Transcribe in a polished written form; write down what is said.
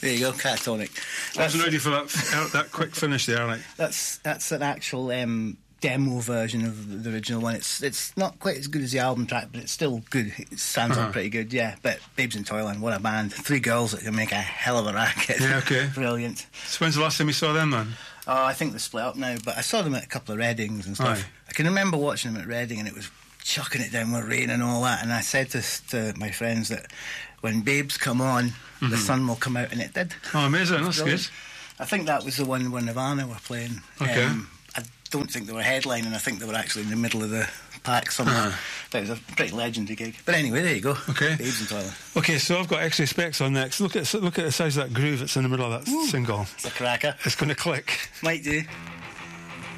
There you go, Catatonic. I wasn't ready for that quick finish there, like. That's an actual demo version of the original one. It's not quite as good as the album track, but it's still good. It sounds up pretty good, yeah. But Babes in Toyland, what a band. 3 girls that can make a hell of a racket. Yeah, okay. Brilliant. So when's the last time you saw them, then? Oh, I think they split up now, but I saw them at a couple of Readings and stuff. I can remember watching them at Reading, and it was chucking it down with rain and all that, and I said to my friends that when Babes come on, the sun will come out, and it did. Oh, amazing, that's good. I think that was the one where Nirvana were playing. Okay. I don't think they were headlining, I think they were actually in the middle of the pack somewhere. But it was a pretty legendary gig. But anyway, there you go. Okay. Babes in Toyland. Okay, so I've got X-Ray Specs on next. Look at the size of that groove that's in the middle of that single. It's a cracker. It's going to click. Might do.